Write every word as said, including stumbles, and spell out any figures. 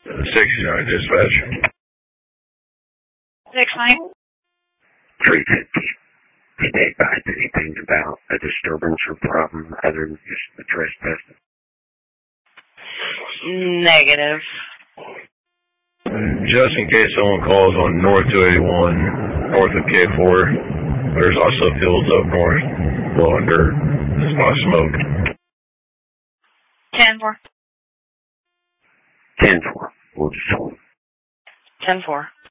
sixty-nine dispatch. six nine. three fifty. Did they advise anything about a disturbance or problem other than just the trespassing? Negative. Just in case someone calls on North two eighty-one, north of K four, there's also fields up north, blowing dirt. There's a lot of smoke. ten four. ten four. We'll just hold. ten four.